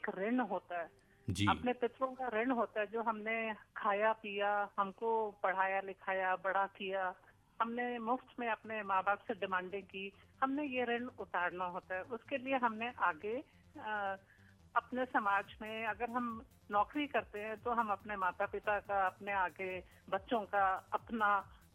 एक ऋण होता है, जी। अपने पितरों का ऋण होता है, जो हमने खाया पिया, हमको पढ़ाया लिखाया, बड़ा किया, हमने मुफ्त में अपने माँ बाप से डिमांडें की, हमने ये ऋण उतारना होता है। उसके लिए हमने आगे अपने समाज में अगर हम नौकरी करते हैं तो हम अपने माता पिता का, अपने आगे बच्चों का, अपना